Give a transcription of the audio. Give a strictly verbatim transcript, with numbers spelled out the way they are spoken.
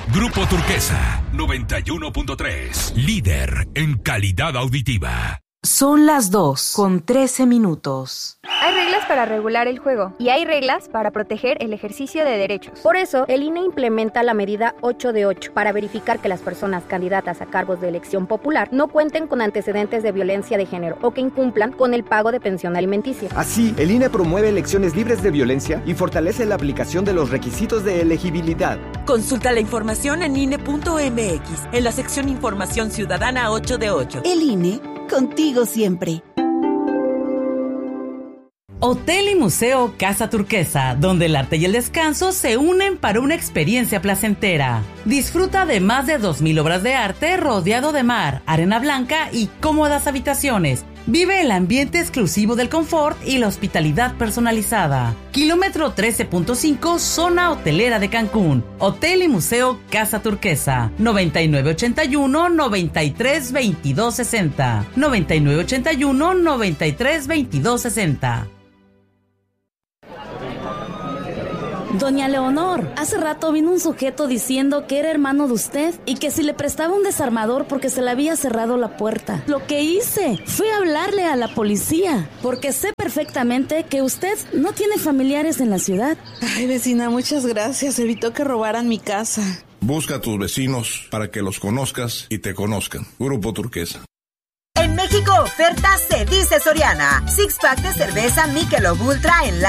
Grupo Turquesa, noventa y uno punto tres. Líder en calidad auditiva. Son las dos con trece minutos. Hay reglas para regular el juego y hay reglas para proteger el ejercicio de derechos. Por eso, el I N E implementa la medida ocho de ocho para verificar que las personas candidatas a cargos de elección popular no cuenten con antecedentes de violencia de género o que incumplan con el pago de pensión alimenticia. Así, el I N E promueve elecciones libres de violencia y fortalece la aplicación de los requisitos de elegibilidad. Consulta la información en I N E punto M X, en la sección Información Ciudadana ocho de ocho. El I N E, contigo siempre. Hotel y Museo Casa Turquesa, donde el arte y el descanso se unen para una experiencia placentera. Disfruta de más de dos mil obras de arte rodeado de mar, arena blanca y cómodas habitaciones. Vive el ambiente exclusivo del confort y la hospitalidad personalizada. Kilómetro trece punto cinco, zona hotelera de Cancún. Hotel y Museo Casa Turquesa. noventa y nueve ochenta y uno, noventa y tres veintidós sesenta. noventa y nueve ochenta y uno, noventa y tres veintidós sesenta. Doña Leonor, hace rato vino un sujeto diciendo que era hermano de usted y que si le prestaba un desarmador porque se le había cerrado la puerta. Lo que hice fue hablarle a la policía, porque sé perfectamente que usted no tiene familiares en la ciudad. Ay, vecina, muchas gracias. Evitó que robaran mi casa. Busca a tus vecinos para que los conozcas y te conozcan. Grupo Turquesa. En México, oferta se dice Soriana. Six pack de cerveza Michelob Ultra en